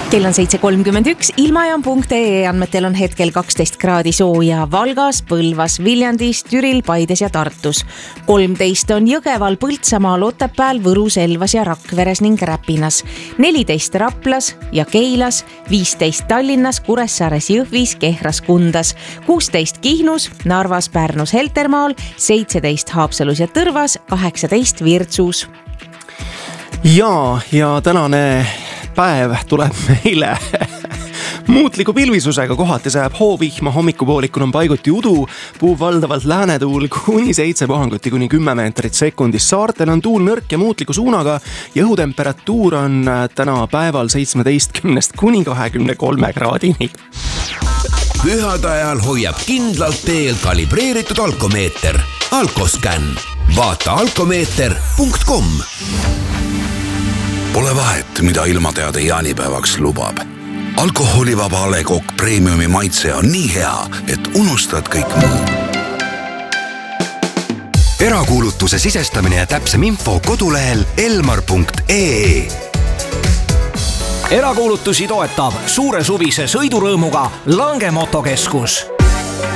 Kell on 7.31, ilmajaam.ee andmetel on hetkel 12 kraadi sooja Valgas, Põlvas, Viljandis, Türil, Paides ja Tartus. 13 on Jõgeval, Põltsamaal, Otepääl, Võrus, Elvas ja Rakveres ning Räpinas. 14 Raplas ja Keilas, 15 Tallinnas, Kuressaares, Jõhvis, Kehras, Kundas. 16 Kihnus, Narvas, Pärnus, Heltermaal, 17 Haapsalus ja Tõrvas, 18 Virtsus. Ja tänane päev tuleb meile muutliku pilvisusega, kohati sajab hoovihma, hommikupoolikul on paiguti udu, puhub valdavalt läänetuul kuni 7 puhanguti kuni 10 meetrit sekundis. Saartel on tuul nõrk ja muutliku suunaga ja õhutemperatuur on täna päeval 17 kuni 23 kraadini. Pühade ajal hoiab kindlalt teel kalibreeritud alkomeeter. Alkoscan. Vaata alkomeeter.com. Pole vahet, mida ilmateade jaanipäevaks lubab. Alkoholivaba A. Le Coq Premiumi maitse on nii hea, et unustad kõik muu. Erakuulutuse sisestamine ja täpsem info kodulehel elmar.ee. Erakuulutusi toetab suure suvise sõidurõõmuga Lange Motokeskus.